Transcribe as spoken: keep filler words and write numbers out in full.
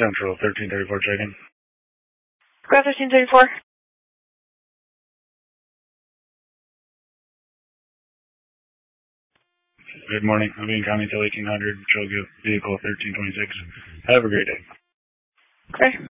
Central, thirteen thirty-four check-in. Go thirteen thirty-four. Good morning. Avian County till eighteen hundred. Show vehicle thirteen twenty-six. Have a great day. Okay.